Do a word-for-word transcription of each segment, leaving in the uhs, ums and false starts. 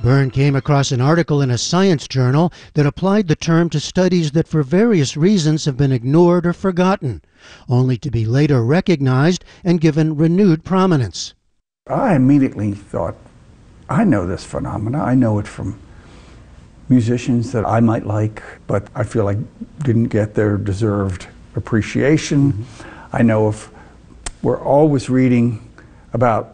Byrne came across an article in a science journal that applied the term to studies that for various reasons have been ignored or forgotten, only to be later recognized and given renewed prominence. I immediately thought, I know this phenomena. I know it from musicians that I might like, but I feel like didn't get their deserved appreciation. Mm-hmm. I know if we're always reading about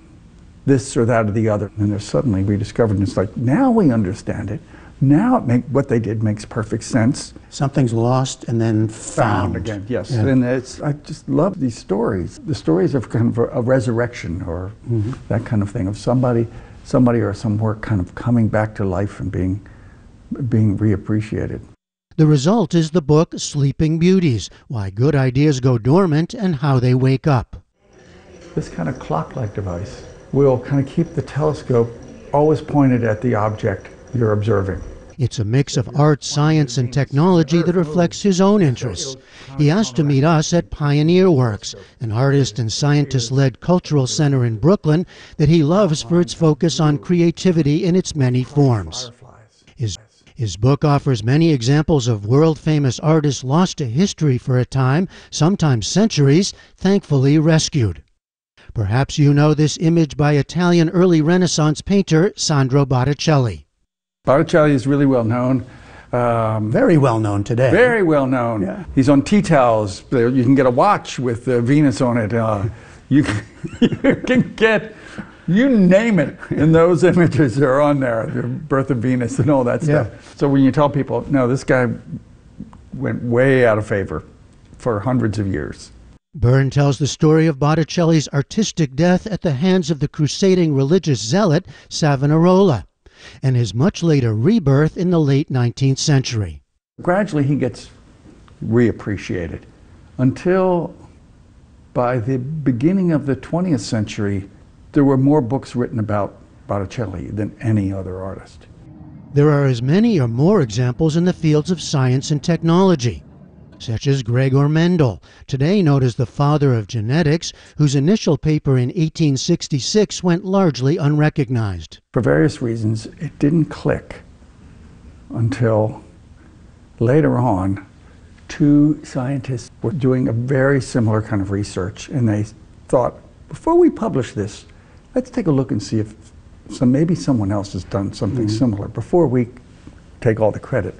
this or that or the other, and then suddenly we discovered, and it's like, now we understand it. Now it make, what they did makes perfect sense. Something's lost and then found. Found again, yes. Yeah. And it's, I just love these stories. The stories of kind of a, a resurrection or mm-hmm. that kind of thing, of somebody, somebody or some work kind of coming back to life and being, being reappreciated. The result is the book Sleeping Beauties, Why Good Ideas Go Dormant and How They Wake Up. This kind of clock-like device will kind of keep the telescope always pointed at the object you're observing. It's a mix of art, science, and technology that reflects his own interests. He asked to meet us at Pioneer Works, an artist and scientist-led cultural center in Brooklyn that he loves for its focus on creativity in its many forms. His, his book offers many examples of world-famous artists lost to history for a time, sometimes centuries, thankfully rescued. Perhaps you know this image by Italian early Renaissance painter Sandro Botticelli. Botticelli is really well known. Um, very well known today. Very well known. Yeah. He's on tea towels. You can get a watch with uh, Venus on it. Uh, you, can, you can get, you name it, and those images are on there, the birth of Venus and all that stuff. Yeah. So when you tell people, no, this guy went way out of favor for hundreds of years. Byrne tells the story of Botticelli's artistic death at the hands of the crusading religious zealot Savonarola, and his much later rebirth in the late nineteenth century. Gradually he gets reappreciated until by the beginning of the twentieth century there were more books written about Botticelli than any other artist. There are as many or more examples in the fields of science and technology, such as Gregor Mendel, today known as the father of genetics, whose initial paper in eighteen sixty-six went largely unrecognized. For various reasons, it didn't click until later on. Two scientists were doing a very similar kind of research, and they thought, before we publish this, let's take a look and see if so maybe someone else has done something mm-hmm. similar before we take all the credit.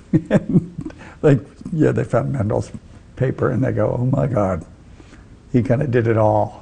Like, yeah, they found Mendel's paper and they go, oh my God, he kind of did it all.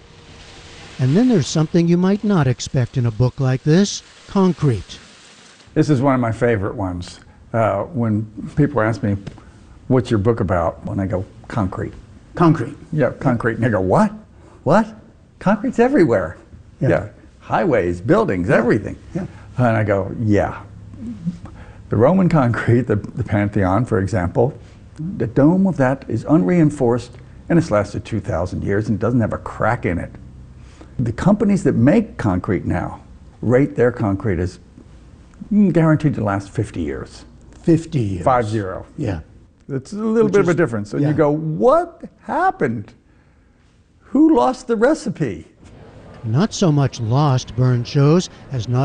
And then there's something you might not expect in a book like this, concrete. This is one of my favorite ones. Uh, when people ask me, what's your book about? When I go, concrete. Concrete? Yeah, concrete. And they go, what? What? Concrete's everywhere. Yeah. yeah. Highways, buildings, yeah. everything. Yeah. And I go, yeah. The Roman concrete, the, the Pantheon, for example, the dome of that is unreinforced and it's lasted two thousand years and doesn't have a crack in it. The companies that make concrete now rate their concrete as guaranteed to last fifty years. fifty years. Five zero. Yeah. It's a little Which bit is, of a difference. And yeah. you go, what happened? Who lost the recipe? Not so much lost, Byrne shows, as not